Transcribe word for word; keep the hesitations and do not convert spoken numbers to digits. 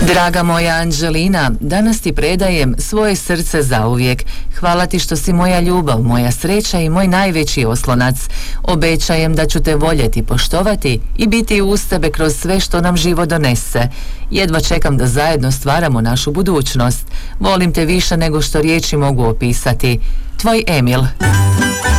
Draga moja Anđelina, danas ti predajem svoje srce zauvijek. Hvala ti što si moja ljubav, moja sreća i moj najveći oslonac. Obećajem da ću te voljeti, poštovati i biti uz tebe kroz sve što nam život donese. Jedva čekam da zajedno stvaramo našu budućnost. Volim te više nego što riječi mogu opisati. Tvoj Emil.